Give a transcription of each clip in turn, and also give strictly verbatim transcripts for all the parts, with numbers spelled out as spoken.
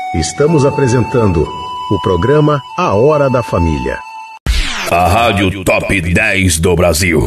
Estamos apresentando o programa A Hora da Família. A Rádio Top dez do Brasil.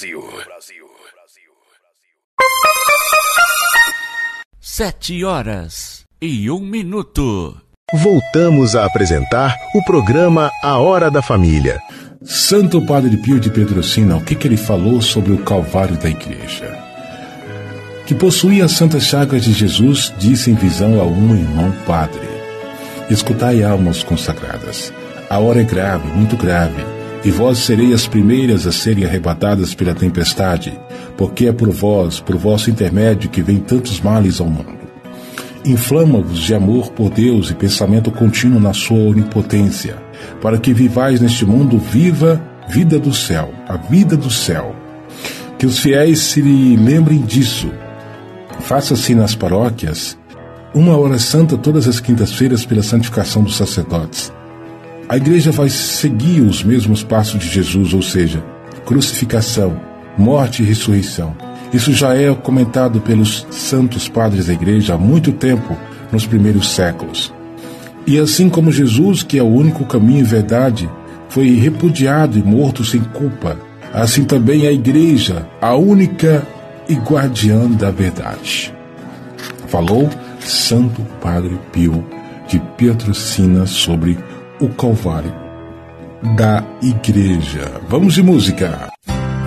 Sete horas e um minuto. Voltamos a apresentar o programa A Hora da Família. Santo Padre Pio de Pietrelcina, o que, que ele falou sobre o Calvário da Igreja? Que possuía as santas chagas de Jesus, disse em visão a um irmão padre: escutai, almas consagradas, a hora é grave, muito grave, e vós sereis as primeiras a serem arrebatadas pela tempestade, porque é por vós, por vosso intermédio, que vem tantos males ao mundo. Inflama-vos de amor por Deus e pensamento contínuo na sua onipotência, para que vivais neste mundo viva vida do céu, a vida do céu. Que os fiéis se lembrem disso. Faça-se nas paróquias uma hora santa todas as quintas-feiras pela santificação dos sacerdotes. A igreja vai seguir os mesmos passos de Jesus, ou seja, crucificação, morte e ressurreição. Isso já é comentado pelos santos padres da igreja há muito tempo, nos primeiros séculos. E assim como Jesus, que é o único caminho e verdade, foi repudiado e morto sem culpa, assim também a igreja, a única e guardiã da verdade. Falou Santo Padre Pio de Pietrelcina sobre o Calvário da Igreja. Vamos de música.